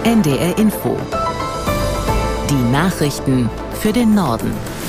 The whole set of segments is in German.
NDR Info. Die Nachrichten für den Norden.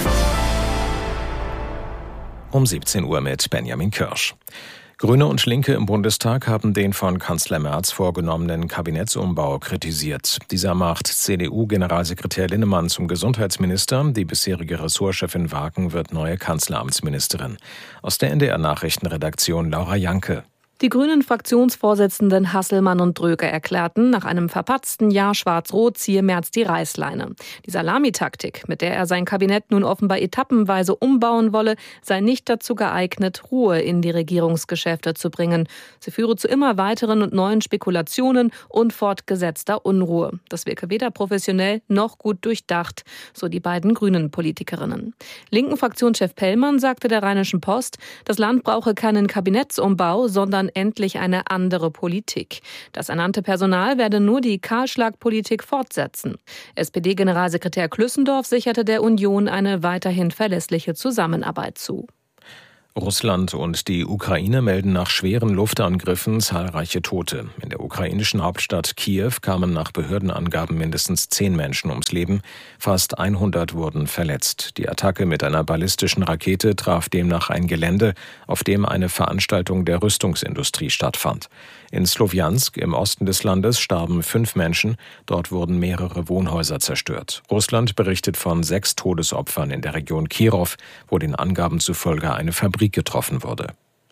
Um 17 Uhr mit Benjamin Kirsch. Grüne und Linke im Bundestag haben den von Kanzler Merz vorgenommenen Kabinettsumbau kritisiert. Dieser macht CDU-Generalsekretär Linnemann zum Gesundheitsminister. Die bisherige Ressortchefin Wagen wird neue Kanzleramtsministerin. Aus der NDR-Nachrichtenredaktion Laura Janke. Die Grünen-Fraktionsvorsitzenden Hasselmann und Dröger erklärten, nach einem verpatzten Jahr Schwarz-Rot ziehe Merz die Reißleine. Die Salamitaktik, mit der er sein Kabinett nun offenbar etappenweise umbauen wolle, sei nicht dazu geeignet, Ruhe in die Regierungsgeschäfte zu bringen. Sie führe zu immer weiteren und neuen Spekulationen und fortgesetzter Unruhe. Das wirke weder professionell noch gut durchdacht, so die beiden Grünen-Politikerinnen. Linken Fraktionschef Pellmann sagte der Rheinischen Post, das Land brauche keinen Kabinettsumbau, sondern endlich eine andere Politik. Das ernannte Personal werde nur die Kahlschlagpolitik fortsetzen. SPD-Generalsekretär Klüssendorf sicherte der Union eine weiterhin verlässliche Zusammenarbeit zu. Russland und die Ukraine melden nach schweren Luftangriffen zahlreiche Tote. In der ukrainischen Hauptstadt Kiew kamen nach Behördenangaben mindestens 10 Menschen ums Leben. Fast 100 wurden verletzt. Die Attacke mit einer ballistischen Rakete traf demnach ein Gelände, auf dem eine Veranstaltung der Rüstungsindustrie stattfand. In Slowjansk im Osten des Landes starben 5 Menschen. Dort wurden mehrere Wohnhäuser zerstört. Russland berichtet von 6 Todesopfern in der Region Kirov, wo den Angaben zufolge eine Fabrik getroffen wurde.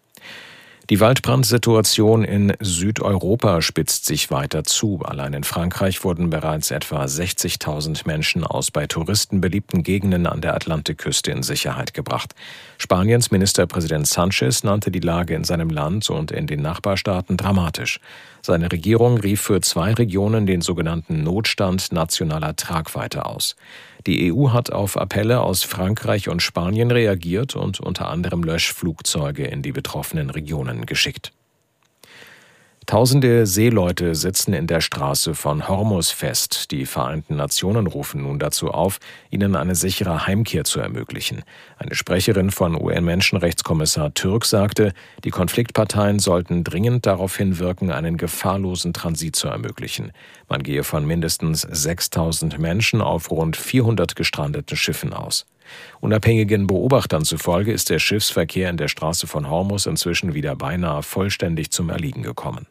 Die Waldbrandsituation in Südeuropa spitzt sich weiter zu. Allein in Frankreich wurden bereits etwa 60.000 Menschen aus bei Touristen beliebten Gegenden an der Atlantikküste in Sicherheit gebracht. Spaniens Ministerpräsident Sánchez nannte die Lage in seinem Land und in den Nachbarstaaten dramatisch. Seine Regierung rief für 2 Regionen den sogenannten Notstand nationaler Tragweite aus. Die EU hat auf Appelle aus Frankreich und Spanien reagiert und unter anderem Löschflugzeuge in die betroffenen Regionen geschickt. Tausende Seeleute sitzen in der Straße von Hormuz fest. Die Vereinten Nationen rufen nun dazu auf, ihnen eine sichere Heimkehr zu ermöglichen. Eine Sprecherin von UN-Menschenrechtskommissar Türk sagte, die Konfliktparteien sollten dringend darauf hinwirken, einen gefahrlosen Transit zu ermöglichen. Man gehe von mindestens 6.000 Menschen auf rund 400 gestrandeten Schiffen aus. Unabhängigen Beobachtern zufolge ist der Schiffsverkehr in der Straße von Hormuz inzwischen wieder beinahe vollständig zum Erliegen gekommen.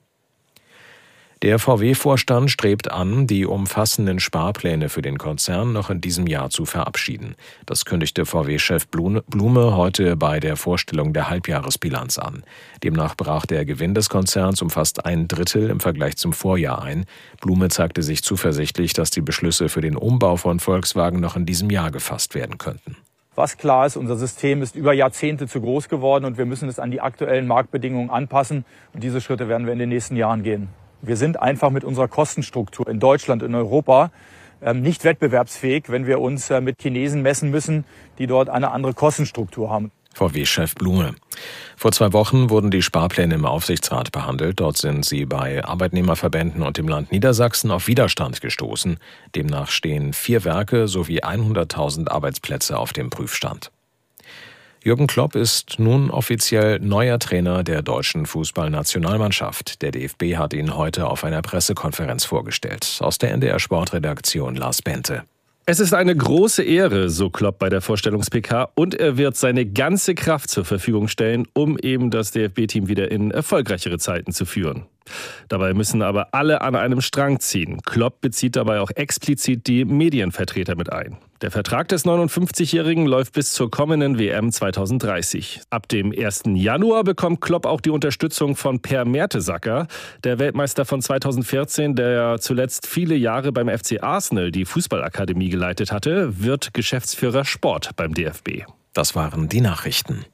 Der VW-Vorstand strebt an, die umfassenden Sparpläne für den Konzern noch in diesem Jahr zu verabschieden. Das kündigte VW-Chef Blume heute bei der Vorstellung der Halbjahresbilanz an. Demnach brach der Gewinn des Konzerns um fast 1/3 im Vergleich zum Vorjahr ein. Blume zeigte sich zuversichtlich, dass die Beschlüsse für den Umbau von Volkswagen noch in diesem Jahr gefasst werden könnten. Was klar ist, unser System ist über Jahrzehnte zu groß geworden und wir müssen es an die aktuellen Marktbedingungen anpassen. Und diese Schritte werden wir in den nächsten Jahren gehen. Wir sind einfach mit unserer Kostenstruktur in Deutschland, in Europa nicht wettbewerbsfähig, wenn wir uns mit Chinesen messen müssen, die dort eine andere Kostenstruktur haben. VW-Chef Blume. Vor 2 Wochen wurden die Sparpläne im Aufsichtsrat behandelt. Dort sind sie bei Arbeitnehmerverbänden und dem Land Niedersachsen auf Widerstand gestoßen. Demnach stehen 4 Werke sowie 100.000 Arbeitsplätze auf dem Prüfstand. Jürgen Klopp ist nun offiziell neuer Trainer der deutschen Fußballnationalmannschaft. Der DFB hat ihn heute auf einer Pressekonferenz vorgestellt. Aus der NDR-Sportredaktion Lars Bente. Es ist eine große Ehre, so Klopp bei der Vorstellungs-PK, und er wird seine ganze Kraft zur Verfügung stellen, um eben das DFB-Team wieder in erfolgreichere Zeiten zu führen. Dabei müssen aber alle an einem Strang ziehen. Klopp bezieht dabei auch explizit die Medienvertreter mit ein. Der Vertrag des 59-Jährigen läuft bis zur kommenden WM 2030. Ab dem 1. Januar bekommt Klopp auch die Unterstützung von Per Mertesacker, der Weltmeister von 2014, der zuletzt viele Jahre beim FC Arsenal die Fußballakademie geleitet hatte, wird Geschäftsführer Sport beim DFB. Das waren die Nachrichten.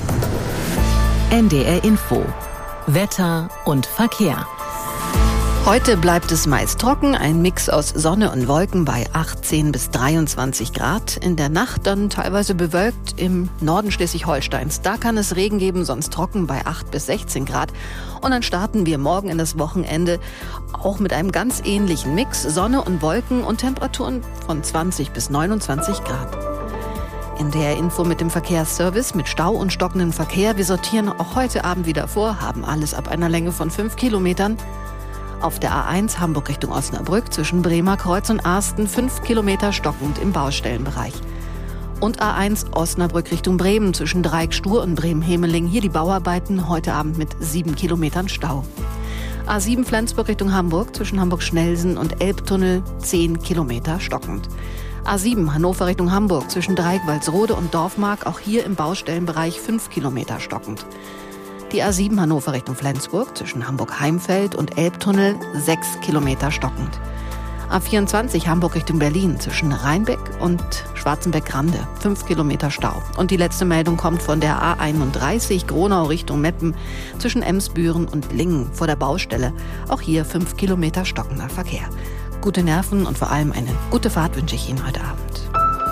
NDR Info. Wetter und Verkehr. Heute bleibt es meist trocken, ein Mix aus Sonne und Wolken bei 18 bis 23 Grad. In der Nacht dann teilweise bewölkt im Norden Schleswig-Holsteins. Da kann es Regen geben, sonst trocken bei 8 bis 16 Grad. Und dann starten wir morgen in das Wochenende auch mit einem ganz ähnlichen Mix. Sonne und Wolken und Temperaturen von 20 bis 29 Grad. NDR Info mit dem Verkehrsservice mit Stau und stockendem Verkehr. Wir sortieren auch heute Abend wieder vor, haben alles ab einer Länge von 5 Kilometern. Auf der A1 Hamburg Richtung Osnabrück zwischen Bremer Kreuz und Arsten 5 Kilometer stockend im Baustellenbereich. Und A1 Osnabrück Richtung Bremen zwischen Dreieck-Stur und Bremen-Hemeling. Hier die Bauarbeiten heute Abend mit 7 Kilometern Stau. A7 Flensburg Richtung Hamburg zwischen Hamburg-Schnelsen und Elbtunnel 10 Kilometer stockend. A7 Hannover Richtung Hamburg zwischen Dreieck-Walsrode und Dorfmark, auch hier im Baustellenbereich 5 Kilometer stockend. Die A7 Hannover Richtung Flensburg zwischen Hamburg-Heimfeld und Elbtunnel 6 Kilometer stockend. A24 Hamburg Richtung Berlin zwischen Rheinbeck und Schwarzenbeck-Grande 5 Kilometer Stau. Und die letzte Meldung kommt von der A31 Gronau Richtung Meppen zwischen Emsbüren und Lingen vor der Baustelle. Auch hier 5 Kilometer stockender Verkehr. Gute Nerven und vor allem eine gute Fahrt wünsche ich Ihnen heute Abend.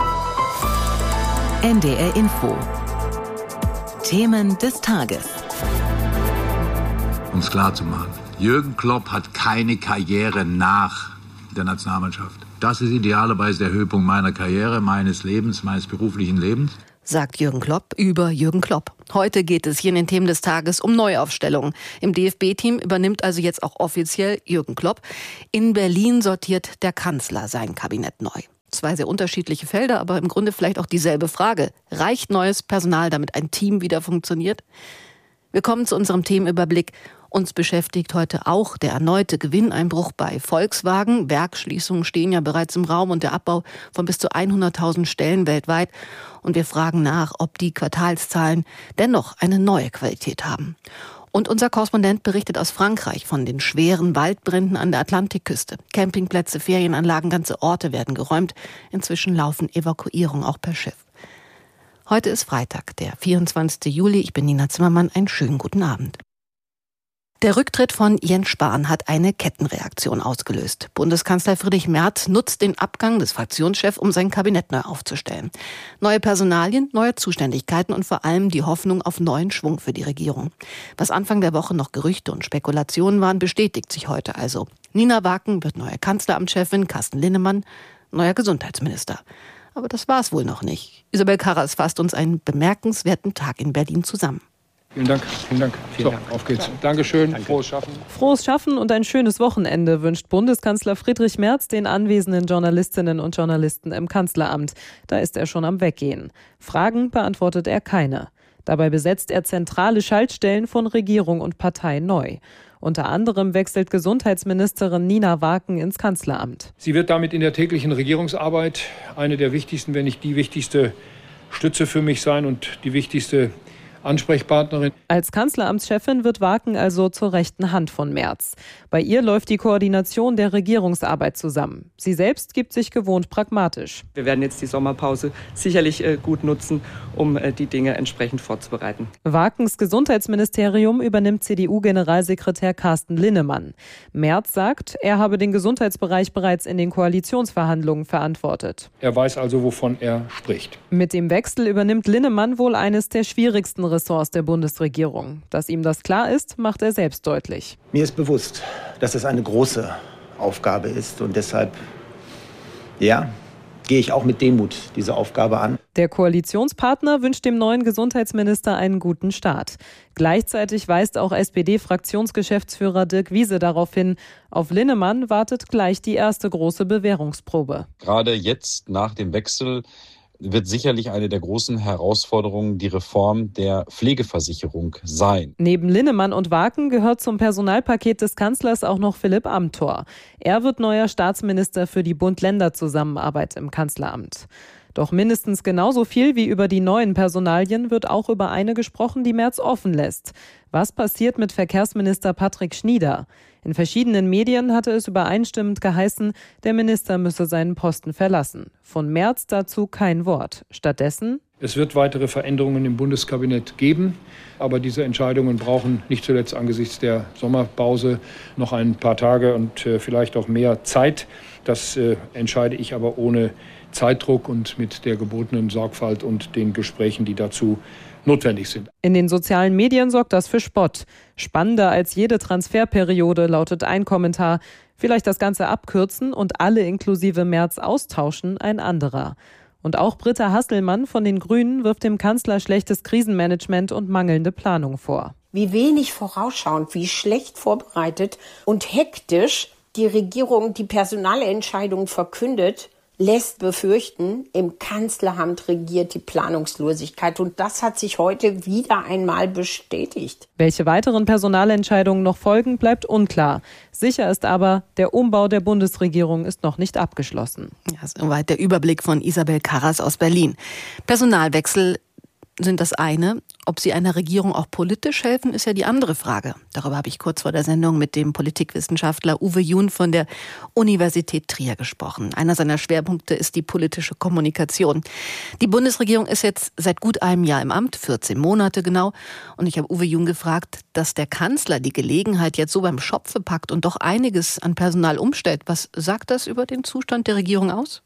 NDR Info. Themen des Tages. Um es klar zu machen, Jürgen Klopp hat keine Karriere nach der Nationalmannschaft. Das ist idealerweise der Höhepunkt meiner Karriere, meines Lebens, meines beruflichen Lebens. Sagt Jürgen Klopp über Jürgen Klopp. Heute geht es hier in den Themen des Tages um Neuaufstellungen. Im DFB-Team übernimmt also jetzt auch offiziell Jürgen Klopp. In Berlin sortiert der Kanzler sein Kabinett neu. 2 sehr unterschiedliche Felder, aber im Grunde vielleicht auch dieselbe Frage. Reicht neues Personal, damit ein Team wieder funktioniert? Wir kommen zu unserem Themenüberblick. Uns beschäftigt heute auch der erneute Gewinneinbruch bei Volkswagen. Werksschließungen stehen ja bereits im Raum und der Abbau von bis zu 100.000 Stellen weltweit. Und wir fragen nach, ob die Quartalszahlen dennoch eine neue Qualität haben. Und unser Korrespondent berichtet aus Frankreich von den schweren Waldbränden an der Atlantikküste. Campingplätze, Ferienanlagen, ganze Orte werden geräumt. Inzwischen laufen Evakuierungen auch per Schiff. Heute ist Freitag, der 24. Juli. Ich bin Nina Zimmermann. Einen schönen guten Abend. Der Rücktritt von Jens Spahn hat eine Kettenreaktion ausgelöst. Bundeskanzler Friedrich Merz nutzt den Abgang des Fraktionschefs, um sein Kabinett neu aufzustellen. Neue Personalien, neue Zuständigkeiten und vor allem die Hoffnung auf neuen Schwung für die Regierung. Was Anfang der Woche noch Gerüchte und Spekulationen waren, bestätigt sich heute also. Nina Waken wird neue Kanzleramtschefin, Carsten Linnemann neuer Gesundheitsminister. Aber das war es wohl noch nicht. Isabel Karras fasst uns einen bemerkenswerten Tag in Berlin zusammen. Vielen Dank. So, auf geht's. Dankeschön. Danke. Frohes Schaffen. Frohes Schaffen und ein schönes Wochenende wünscht Bundeskanzler Friedrich Merz den anwesenden Journalistinnen und Journalisten im Kanzleramt. Da ist er schon am Weggehen. Fragen beantwortet er keine. Dabei besetzt er zentrale Schaltstellen von Regierung und Partei neu. Unter anderem wechselt Gesundheitsministerin Nina Waken ins Kanzleramt. Sie wird damit in der täglichen Regierungsarbeit eine der wichtigsten, wenn nicht die wichtigste Stütze für mich sein und die wichtigste Ansprechpartnerin. Als Kanzleramtschefin wird Waken also zur rechten Hand von Merz. Bei ihr läuft die Koordination der Regierungsarbeit zusammen. Sie selbst gibt sich gewohnt pragmatisch. Wir werden jetzt die Sommerpause sicherlich gut nutzen, um die Dinge entsprechend vorzubereiten. Wakens Gesundheitsministerium übernimmt CDU-Generalsekretär Carsten Linnemann. Merz sagt, er habe den Gesundheitsbereich bereits in den Koalitionsverhandlungen verantwortet. Er weiß also, wovon er spricht. Mit dem Wechsel übernimmt Linnemann wohl eines der schwierigsten Ressorts der Bundesregierung. Dass ihm das klar ist, macht er selbst deutlich. Mir ist bewusst, dass es eine große Aufgabe ist und deshalb, gehe ich auch mit Demut diese Aufgabe an. Der Koalitionspartner wünscht dem neuen Gesundheitsminister einen guten Start. Gleichzeitig weist auch SPD-Fraktionsgeschäftsführer Dirk Wiese darauf hin, auf Linnemann wartet gleich die erste große Bewährungsprobe. Gerade jetzt nach dem Wechsel wird sicherlich eine der großen Herausforderungen die Reform der Pflegeversicherung sein. Neben Linnemann und Waken gehört zum Personalpaket des Kanzlers auch noch Philipp Amthor. Er wird neuer Staatsminister für die Bund-Länder-Zusammenarbeit im Kanzleramt. Doch mindestens genauso viel wie über die neuen Personalien wird auch über eine gesprochen, die Merz offen lässt. Was passiert mit Verkehrsminister Patrick Schnieder? In verschiedenen Medien hatte es übereinstimmend geheißen, der Minister müsse seinen Posten verlassen. Von Merz dazu kein Wort. Stattdessen: Es wird weitere Veränderungen im Bundeskabinett geben, aber diese Entscheidungen brauchen nicht zuletzt angesichts der Sommerpause noch ein paar Tage und vielleicht auch mehr Zeit. Das entscheide ich aber ohne Zeitdruck und mit der gebotenen Sorgfalt und den Gesprächen, die dazu notwendig sind. In den sozialen Medien sorgt das für Spott. Spannender als jede Transferperiode lautet ein Kommentar. Vielleicht das Ganze abkürzen und alle inklusive Merz austauschen, ein anderer. Und auch Britta Hasselmann von den Grünen wirft dem Kanzler schlechtes Krisenmanagement und mangelnde Planung vor. wie wenig vorausschauend, wie schlecht vorbereitet und hektisch die Regierung die Personalentscheidung verkündet, lässt befürchten, im Kanzleramt regiert die Planungslosigkeit. Und das hat sich heute wieder einmal bestätigt. Welche weiteren Personalentscheidungen noch folgen, bleibt unklar. Sicher ist aber, der Umbau der Bundesregierung ist noch nicht abgeschlossen. Ja, soweit der Überblick von Isabel Karras aus Berlin. Personalwechsel sind das eine. Ob sie einer Regierung auch politisch helfen, ist ja die andere Frage. Darüber habe ich kurz vor der Sendung mit dem Politikwissenschaftler Uwe Jun von der Universität Trier gesprochen. Einer seiner Schwerpunkte ist die politische Kommunikation. Die Bundesregierung ist jetzt seit gut einem Jahr im Amt, 14 Monate genau. Und ich habe Uwe Jun gefragt, dass der Kanzler die Gelegenheit jetzt so beim Schopfe packt und doch einiges an Personal umstellt. Was sagt das über den Zustand der Regierung aus?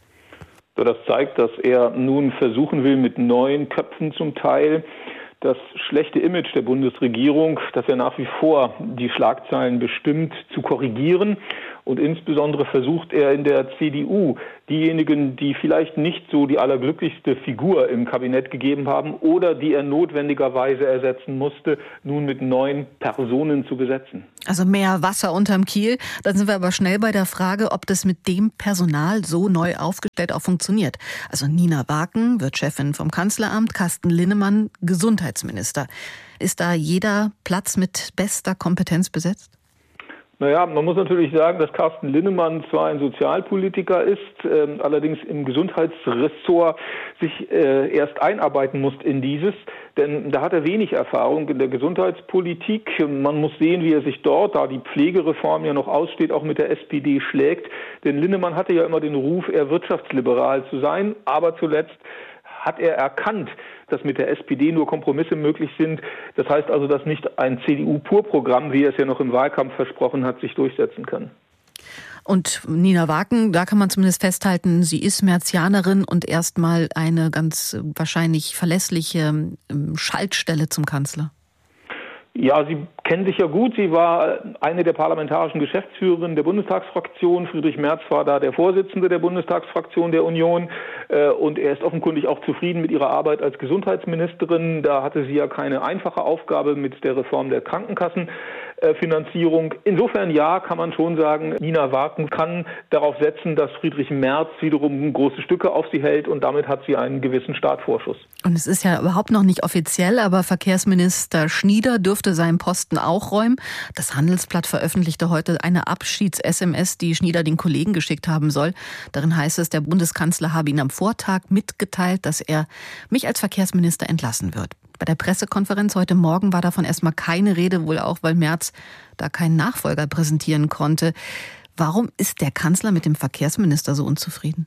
Das zeigt, dass er nun versuchen will, mit neuen Köpfen zum Teil das schlechte Image der Bundesregierung, das ja nach wie vor die Schlagzeilen bestimmt, zu korrigieren. Und insbesondere versucht er in der CDU diejenigen, die vielleicht nicht so die allerglücklichste Figur im Kabinett gegeben haben oder die er notwendigerweise ersetzen musste, nun mit neuen Personen zu besetzen. Also mehr Wasser unterm Kiel. Dann sind wir aber schnell bei der Frage, ob das mit dem Personal so neu aufgestellt auch funktioniert. Also Nina Waken wird Chefin vom Kanzleramt, Carsten Linnemann Gesundheitsminister. Ist da jeder Platz mit bester Kompetenz besetzt? Naja, man muss natürlich sagen, dass Carsten Linnemann zwar ein Sozialpolitiker ist, allerdings im Gesundheitsressort sich erst einarbeiten muss in dieses, denn da hat er wenig Erfahrung in der Gesundheitspolitik. Man muss sehen, wie er sich dort, da die Pflegereform ja noch aussteht, auch mit der SPD schlägt. Denn Linnemann hatte ja immer den Ruf, eher wirtschaftsliberal zu sein, aber zuletzt hat er erkannt, dass mit der SPD nur Kompromisse möglich sind. Das heißt also, dass nicht ein CDU-Pur-Programm, wie er es ja noch im Wahlkampf versprochen hat, sich durchsetzen kann. Und Nina Waken, da kann man zumindest festhalten, sie ist Merzianerin und erstmal eine ganz wahrscheinlich verlässliche Schaltstelle zum Kanzler. Ja, Sie kennen sich ja gut. Sie war eine der parlamentarischen Geschäftsführerinnen der Bundestagsfraktion. Friedrich Merz war da der Vorsitzende der Bundestagsfraktion der Union. Und er ist offenkundig auch zufrieden mit ihrer Arbeit als Gesundheitsministerin. Da hatte sie ja keine einfache Aufgabe mit der Reform der Krankenkassenfinanzierung. Insofern ja, kann man schon sagen, Nina Waken kann darauf setzen, dass Friedrich Merz wiederum große Stücke auf sie hält und damit hat sie einen gewissen Startvorschuss. Und es ist ja überhaupt noch nicht offiziell, aber Verkehrsminister Schnieder dürfte seinen Posten auch räumen. Das Handelsblatt veröffentlichte heute eine Abschieds-SMS, die Schnieder den Kollegen geschickt haben soll. Darin heißt es, der Bundeskanzler habe ihn am Vortag mitgeteilt, dass er mich als Verkehrsminister entlassen wird. Bei der Pressekonferenz heute Morgen war davon erstmal keine Rede, wohl auch, weil Merz da keinen Nachfolger präsentieren konnte. Warum ist der Kanzler mit dem Verkehrsminister so unzufrieden?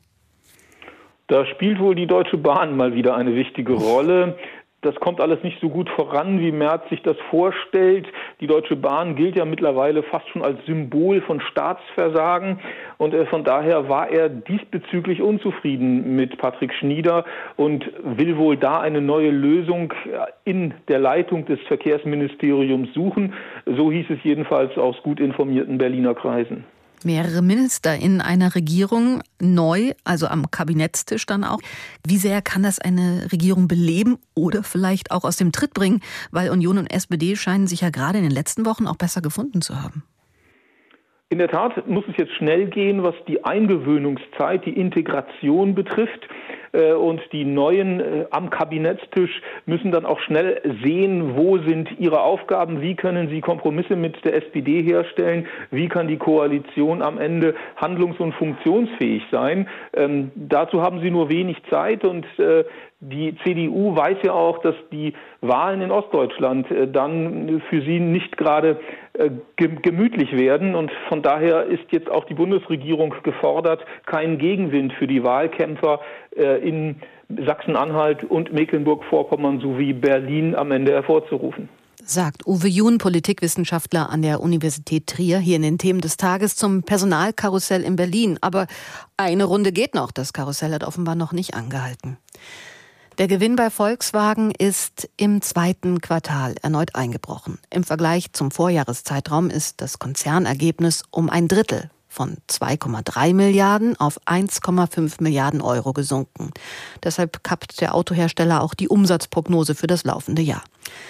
Da spielt wohl die Deutsche Bahn mal wieder eine wichtige Rolle. Das kommt alles nicht so gut voran, wie Merz sich das vorstellt. Die Deutsche Bahn gilt ja mittlerweile fast schon als Symbol von Staatsversagen. Und von daher war er diesbezüglich unzufrieden mit Patrick Schnieder und will wohl da eine neue Lösung in der Leitung des Verkehrsministeriums suchen. So hieß es jedenfalls aus gut informierten Berliner Kreisen. Mehrere Minister in einer Regierung, neu, also am Kabinettstisch dann auch. Wie sehr kann das eine Regierung beleben oder vielleicht auch aus dem Tritt bringen? Weil Union und SPD scheinen sich ja gerade in den letzten Wochen auch besser gefunden zu haben. In der Tat muss es jetzt schnell gehen, was die Eingewöhnungszeit, die Integration betrifft. Und die Neuen am Kabinettstisch müssen dann auch schnell sehen, wo sind ihre Aufgaben, wie können sie Kompromisse mit der SPD herstellen, wie kann die Koalition am Ende handlungs- und funktionsfähig sein. Dazu haben sie nur wenig Zeit und die CDU weiß ja auch, dass die Wahlen in Ostdeutschland dann für sie nicht gerade gemütlich werden. Und von daher ist jetzt auch die Bundesregierung gefordert, keinen Gegenwind für die Wahlkämpfer in Sachsen-Anhalt und Mecklenburg-Vorpommern sowie Berlin am Ende hervorzurufen. Sagt Uwe Jun, Politikwissenschaftler an der Universität Trier, hier in den Themen des Tages zum Personalkarussell in Berlin. Aber eine Runde geht noch. Das Karussell hat offenbar noch nicht angehalten. Der Gewinn bei Volkswagen ist im zweiten Quartal erneut eingebrochen. Im Vergleich zum Vorjahreszeitraum ist das Konzernergebnis um ein Drittel von 2,3 Milliarden auf 1,5 Milliarden Euro gesunken. Deshalb kappt der Autohersteller auch die Umsatzprognose für das laufende Jahr.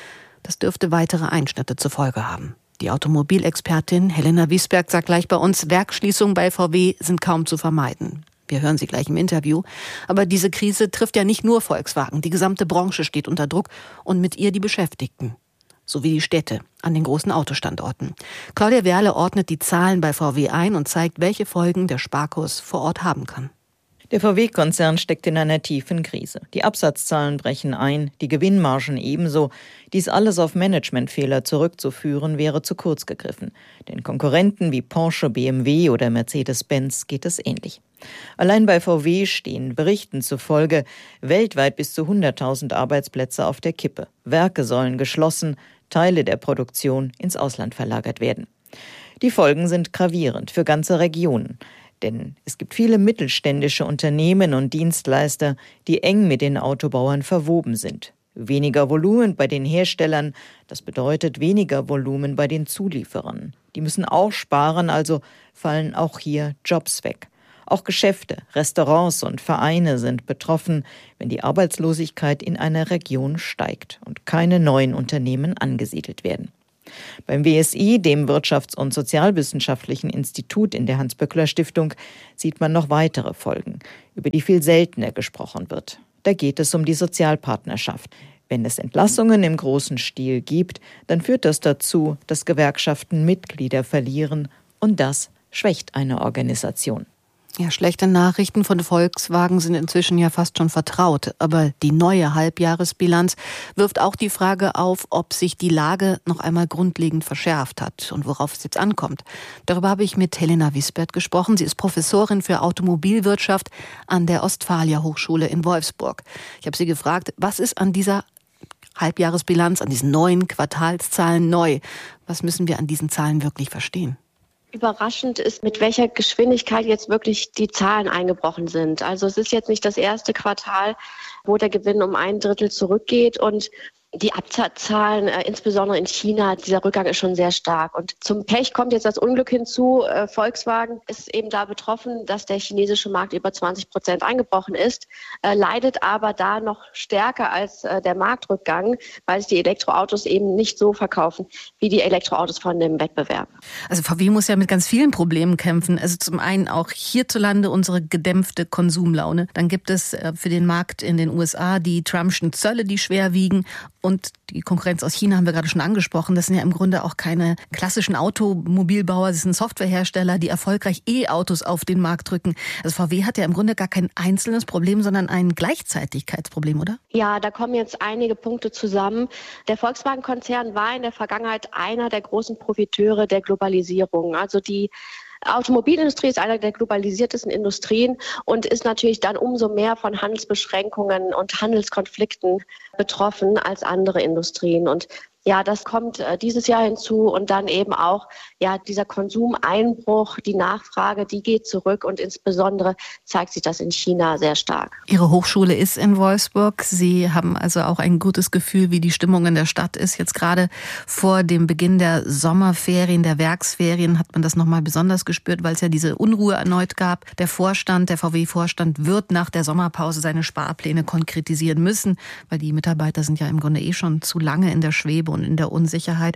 Das dürfte weitere Einschnitte zur Folge haben. Die Automobilexpertin Helena Wiesberg sagt gleich bei uns, Werksschließungen bei VW sind kaum zu vermeiden. Wir hören sie gleich im Interview. Aber diese Krise trifft ja nicht nur Volkswagen. Die gesamte Branche steht unter Druck und mit ihr die Beschäftigten. Sowie die Städte an den großen Autostandorten. Claudia Werle ordnet die Zahlen bei VW ein und zeigt, welche Folgen der Sparkurs vor Ort haben kann. Der VW-Konzern steckt in einer tiefen Krise. Die Absatzzahlen brechen ein, die Gewinnmargen ebenso. Dies alles auf Managementfehler zurückzuführen, wäre zu kurz gegriffen. Den Konkurrenten wie Porsche, BMW oder Mercedes-Benz geht es ähnlich. Allein bei VW stehen Berichten zufolge weltweit bis zu 100.000 Arbeitsplätze auf der Kippe. Werke sollen geschlossen, Teile der Produktion ins Ausland verlagert werden. Die Folgen sind gravierend für ganze Regionen. Denn es gibt viele mittelständische Unternehmen und Dienstleister, die eng mit den Autobauern verwoben sind. Weniger Volumen bei den Herstellern, das bedeutet weniger Volumen bei den Zulieferern. Die müssen auch sparen, also fallen auch hier Jobs weg. Auch Geschäfte, Restaurants und Vereine sind betroffen, wenn die Arbeitslosigkeit in einer Region steigt und keine neuen Unternehmen angesiedelt werden. Beim WSI, dem Wirtschafts- und Sozialwissenschaftlichen Institut in der Hans-Böckler-Stiftung, sieht man noch weitere Folgen, über die viel seltener gesprochen wird. Da geht es um die Sozialpartnerschaft. Wenn es Entlassungen im großen Stil gibt, dann führt das dazu, dass Gewerkschaften Mitglieder verlieren und das schwächt eine Organisation. Ja, schlechte Nachrichten von Volkswagen sind inzwischen ja fast schon vertraut. Aber die neue Halbjahresbilanz wirft auch die Frage auf, ob sich die Lage noch einmal grundlegend verschärft hat und worauf es jetzt ankommt. Darüber habe ich mit Helena Wiesberg gesprochen. Sie ist Professorin für Automobilwirtschaft an der Ostfalia Hochschule in Wolfsburg. Ich habe sie gefragt, was ist an dieser Halbjahresbilanz, an diesen neuen Quartalszahlen neu? Was müssen wir an diesen Zahlen wirklich verstehen? Überraschend ist, mit welcher Geschwindigkeit jetzt wirklich die Zahlen eingebrochen sind. Also es ist jetzt nicht das erste Quartal, wo der Gewinn um 1/3 zurückgeht und die Absatzzahlen, insbesondere in China, dieser Rückgang ist schon sehr stark. Und zum Pech kommt jetzt das Unglück hinzu. Volkswagen ist eben da betroffen, dass der chinesische Markt über 20% eingebrochen ist, leidet aber da noch stärker als der Marktrückgang, weil sich die Elektroautos eben nicht so verkaufen wie die Elektroautos von dem Wettbewerb. Also VW muss ja mit ganz vielen Problemen kämpfen. Also zum einen auch hierzulande unsere gedämpfte Konsumlaune. Dann gibt es für den Markt in den USA die Trumpschen Zölle, die schwer wiegen. Und die Konkurrenz aus China haben wir gerade schon angesprochen. Das sind ja im Grunde auch keine klassischen Automobilbauer, das sind Softwarehersteller, die erfolgreich E-Autos auf den Markt drücken. Also VW hat ja im Grunde gar kein einzelnes Problem, sondern ein Gleichzeitigkeitsproblem, oder? Ja, da kommen jetzt einige Punkte zusammen. Der Volkswagen-Konzern war in der Vergangenheit einer der großen Profiteure der Globalisierung. Also die Automobilindustrie ist eine der globalisiertesten Industrien und ist natürlich dann umso mehr von Handelsbeschränkungen und Handelskonflikten betroffen als andere Industrien. Und ja, das kommt dieses Jahr hinzu und dann eben auch dieser Konsumeinbruch, die Nachfrage, die geht zurück und insbesondere zeigt sich das in China sehr stark. Ihre Hochschule ist in Wolfsburg. Sie haben also auch ein gutes Gefühl, wie die Stimmung in der Stadt ist. Jetzt gerade vor dem Beginn der Sommerferien, der Werksferien hat man das nochmal besonders gespürt, weil es ja diese Unruhe erneut gab. Der VW-Vorstand wird nach der Sommerpause seine Sparpläne konkretisieren müssen, weil die Mitarbeiter sind ja im Grunde schon zu lange in der Schwebe und in der Unsicherheit.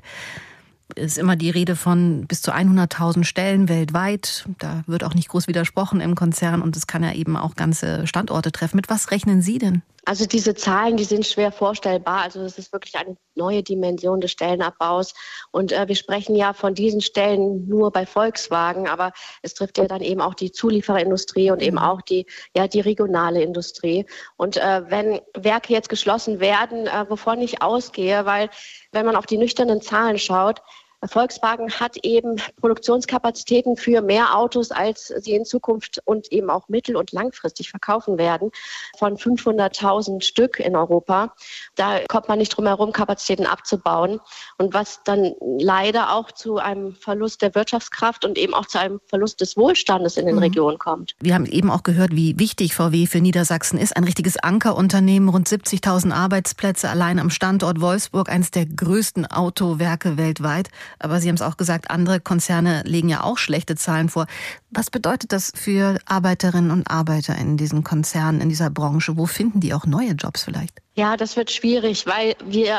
Es ist immer die Rede von bis zu 100.000 Stellen weltweit. Da wird auch nicht groß widersprochen im Konzern und es kann ja eben auch ganze Standorte treffen. Mit was rechnen Sie denn? Also diese Zahlen, die sind schwer vorstellbar. Also es ist wirklich eine neue Dimension des Stellenabbaus. Und wir sprechen ja von diesen Stellen nur bei Volkswagen, aber es trifft ja dann eben auch die Zuliefererindustrie und eben auch die regionale Industrie. Und wenn Werke jetzt geschlossen werden, wovon ich ausgehe, weil wenn man auf die nüchternen Zahlen schaut, Volkswagen hat eben Produktionskapazitäten für mehr Autos, als sie in Zukunft und eben auch mittel- und langfristig verkaufen werden, von 500.000 Stück in Europa. Da kommt man nicht drum herum, Kapazitäten abzubauen. Und was dann leider auch zu einem Verlust der Wirtschaftskraft und eben auch zu einem Verlust des Wohlstandes in den Regionen kommt. Wir haben eben auch gehört, wie wichtig VW für Niedersachsen ist. Ein richtiges Ankerunternehmen, rund 70.000 Arbeitsplätze allein am Standort Wolfsburg, eines der größten Autowerke weltweit. Aber Sie haben es auch gesagt, andere Konzerne legen ja auch schlechte Zahlen vor. Was bedeutet das für Arbeiterinnen und Arbeiter in diesen Konzernen, in dieser Branche? Wo finden die auch neue Jobs vielleicht? Ja, das wird schwierig, weil wir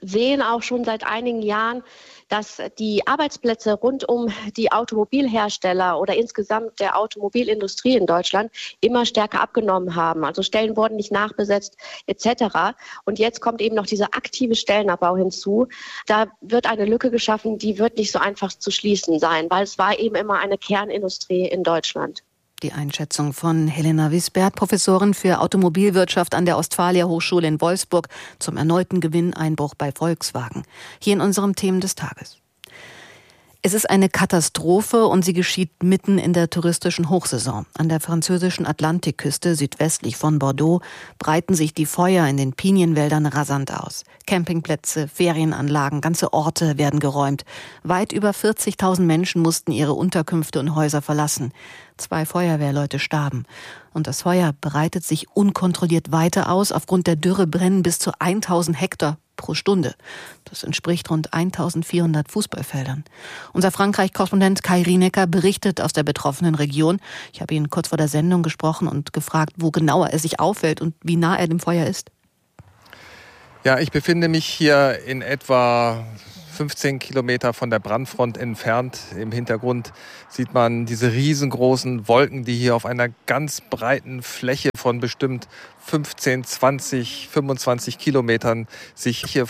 sehen auch schon seit einigen Jahren, dass die Arbeitsplätze rund um die Automobilhersteller oder insgesamt der Automobilindustrie in Deutschland immer stärker abgenommen haben. Also Stellen wurden nicht nachbesetzt etc. Und jetzt kommt eben noch dieser aktive Stellenabbau hinzu. Da wird eine Lücke geschaffen, die wird nicht so einfach zu schließen sein, weil es war eben immer eine Kernindustrie in Deutschland. Die Einschätzung von Helena Wisbert, Professorin für Automobilwirtschaft an der Ostfalia Hochschule in Wolfsburg, zum erneuten Gewinneinbruch bei Volkswagen. Hier in unserem Themen des Tages. Es ist eine Katastrophe und sie geschieht mitten in der touristischen Hochsaison. An der französischen Atlantikküste südwestlich von Bordeaux breiten sich die Feuer in den Pinienwäldern rasant aus. Campingplätze, Ferienanlagen, ganze Orte werden geräumt. Weit über 40.000 Menschen mussten ihre Unterkünfte und Häuser verlassen. 2 Feuerwehrleute starben. Und das Feuer breitet sich unkontrolliert weiter aus. Aufgrund der Dürre brennen bis zu 1.000 Hektar pro Stunde. Das entspricht rund 1.400 Fußballfeldern. Unser Frankreich-Korrespondent Kai Rienecker berichtet aus der betroffenen Region. Ich habe ihn kurz vor der Sendung gesprochen und gefragt, wo genauer er sich aufhält und wie nah er dem Feuer ist. Ja, ich befinde mich hier in etwa 15 Kilometer von der Brandfront entfernt. Im Hintergrund sieht man diese riesengroßen Wolken, die hier auf einer ganz breiten Fläche von bestimmt 15, 20, 25 Kilometern sich hier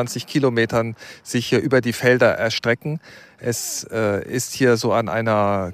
über die Felder erstrecken. Es ist hier so an einer